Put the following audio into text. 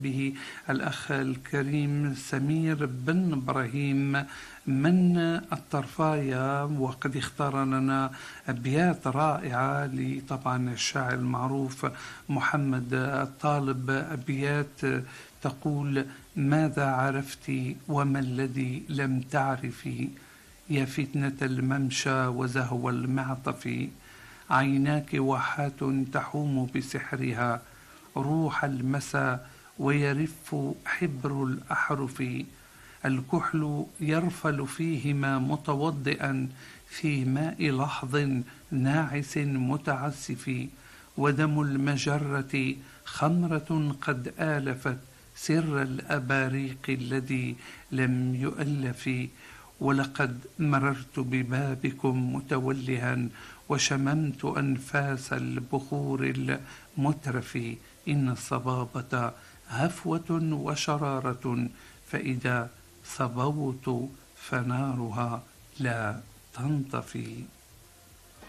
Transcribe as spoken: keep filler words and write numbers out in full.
به الأخ الكريم سمير بن إبراهيم من الطرفاية، وقد اختار لنا أبيات رائعة لطبعا الشاعر المعروف محمد الطالب. أبيات تقول: ماذا عرفت وما الذي لم تعرفي، يا فتنة الممشى وزهو المعطف، عيناك واحات تحوم بسحرها روح المساء ويرف حبر الأحرف، الكحل يرفل فيهما متوضئا في ماء لحظ ناعس متعسف، ودم المجرة خمرة قد آلفت سر الأباريق الذي لم يؤلف، ولقد مررت ببابكم متولها وشممت أنفاس البخور المترف، إن الصبابة هفوة وشرارة، فإذا صبوت فنارها لا تنطفي.